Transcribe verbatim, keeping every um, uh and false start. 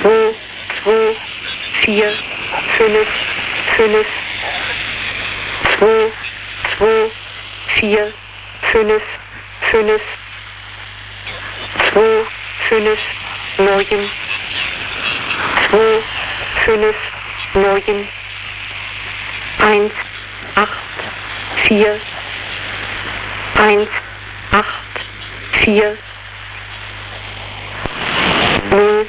zwei, zwei, vier, fünf, fünf, zwei, zwei, vier, fünf, fünf, zwei, fünf, neun, zwei, fünf, neun, eins, acht, vier, eins, acht, vier,